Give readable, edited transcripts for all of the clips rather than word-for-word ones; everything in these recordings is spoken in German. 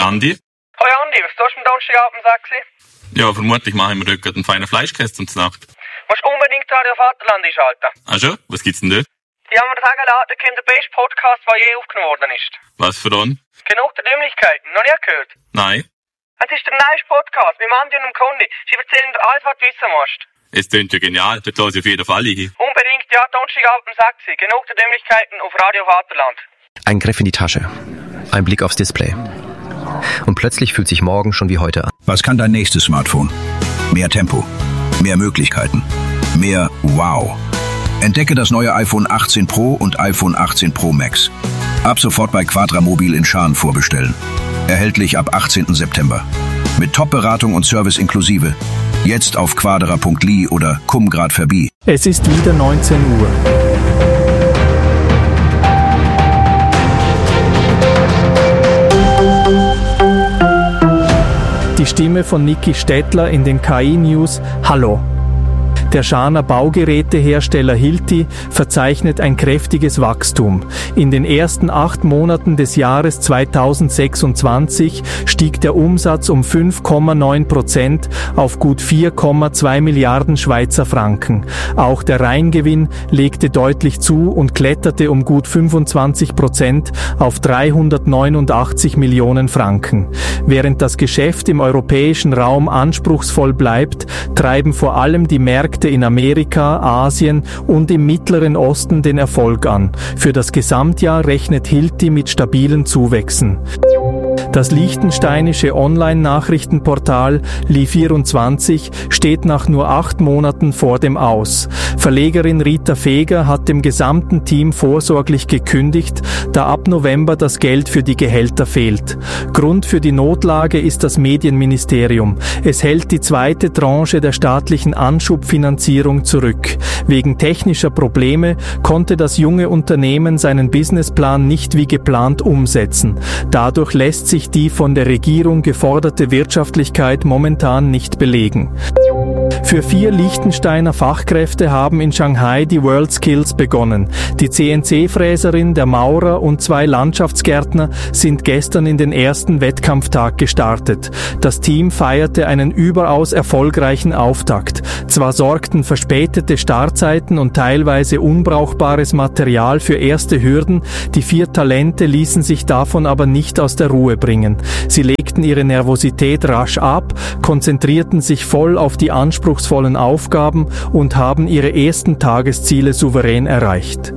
Andi? Hoi Andi, was tust du am Donnerstagabend um 6 Uhr? Ja, vermutlich mache ich mir dort einen feinen Fleischkäse zum Nacht. Musst unbedingt Radio Vaterland einschalten. Ah schon? Was gibt's denn dort? Die haben mir sagen lassen, da kommt der beste Podcast, der je aufgenommen worden ist. Was für einen? Genug der Dümmlichkeiten, noch nie gehört? Nein. Es ist der neueste Podcast mit Andi und dem Kondi. Sie erzählen dir alles, was du wissen musst. Es klingt ja genial, dort höre ich auf jeden Fall hin. Unbedingt, ja, Donnerstagabend um 6 Uhr. Genug der Dümmlichkeiten auf Radio Vaterland. Ein Griff in die Tasche. Ein Blick aufs Display. Und plötzlich fühlt sich morgen schon wie heute an. Was kann dein nächstes Smartphone? Mehr Tempo, mehr Möglichkeiten, mehr Wow. Entdecke das neue iPhone 18 Pro und iPhone 18 Pro Max. Ab sofort bei Quadramobil in Schaan vorbestellen. Erhältlich ab 18. September. Mit Top-Beratung und Service inklusive. Jetzt auf quadra.li oder komm grad vorbei. Es ist wieder 19 Uhr. Die Stimme von Niki Stettler in den KI-News. Hallo. Der Schaaner Baugerätehersteller Hilti verzeichnet ein kräftiges Wachstum. In den ersten 8 Monaten des Jahres 2026 stieg der Umsatz um 5,9% auf gut 4,2 Milliarden Schweizer Franken. Auch der Reingewinn legte deutlich zu und kletterte um gut 25% auf 389 Millionen Franken. Während das Geschäft im europäischen Raum anspruchsvoll bleibt, treiben vor allem die Märkte in Amerika, Asien und im Mittleren Osten den Erfolg an. Für das Gesamtjahr rechnet Hilti mit stabilen Zuwächsen. Das liechtensteinische Online-Nachrichtenportal Li24 steht nach nur 8 Monaten vor dem Aus. Verlegerin Rita Feger hat dem gesamten Team vorsorglich gekündigt, da ab November das Geld für die Gehälter fehlt. Grund für die Notlage ist das Medienministerium. Es hält die zweite Tranche der staatlichen Anschubfinanzierung zurück. Wegen technischer Probleme konnte das junge Unternehmen seinen Businessplan nicht wie geplant umsetzen. Dadurch lässt sich die von der Regierung geforderte Wirtschaftlichkeit momentan nicht belegen. Für 4 Liechtensteiner Fachkräfte haben in Shanghai die WorldSkills begonnen. Die CNC-Fräserin, der Maurer und 2 Landschaftsgärtner sind gestern in den ersten Wettkampftag gestartet. Das Team feierte einen überaus erfolgreichen Auftakt. Zwar sorgten verspätete Startzeiten und teilweise unbrauchbares Material für erste Hürden, die 4 Talente ließen sich davon aber nicht aus der Ruhe bringen. Sie legten ihre Nervosität rasch ab, konzentrierten sich voll auf die anspruchsvollen Aufgaben und haben ihre ersten Tagesziele souverän erreicht.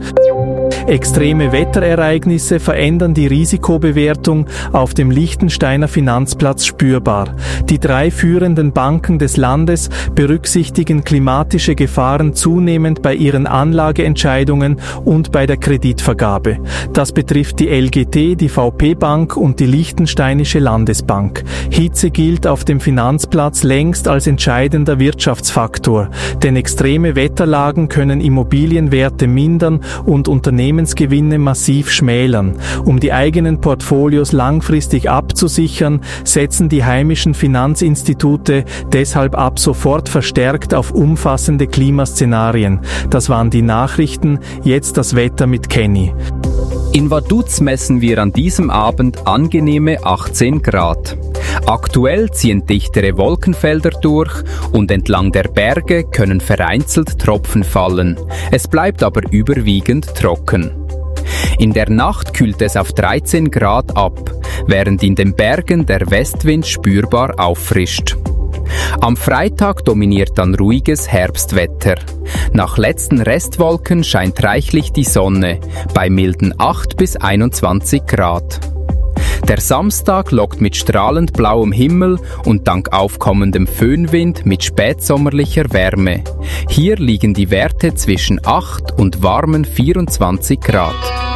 Extreme Wetterereignisse verändern die Risikobewertung auf dem Liechtensteiner Finanzplatz spürbar. Die 3 führenden Banken des Landes berücksichtigen klimatische Gefahren zunehmend bei ihren Anlageentscheidungen und bei der Kreditvergabe. Das betrifft die LGT, die VP Bank und die Liechtensteinische Landesbank. Hitze gilt auf dem Finanzplatz längst als entscheidender Wirtschaftsfaktor, denn extreme Wetterlagen können Immobilienwerte mindern und Unternehmensgewinne massiv schmälern. Um die eigenen Portfolios langfristig abzusichern, setzen die heimischen Finanzinstitute deshalb ab sofort verstärkt auf umfassende Klimaszenarien. Das waren die Nachrichten, jetzt das Wetter mit Kenny. In Vaduz messen wir an diesem Abend angenehme 18 Grad. Aktuell ziehen dichtere Wolkenfelder durch und entlang der Berge können vereinzelt Tropfen fallen. Es bleibt aber überwiegend trocken. In der Nacht kühlt es auf 13 Grad ab, während in den Bergen der Westwind spürbar auffrischt. Am Freitag dominiert dann ruhiges Herbstwetter. Nach letzten Restwolken scheint reichlich die Sonne, bei milden 8 bis 21 Grad. Der Samstag lockt mit strahlend blauem Himmel und dank aufkommendem Föhnwind mit spätsommerlicher Wärme. Hier liegen die Werte zwischen 8 und warmen 24 Grad.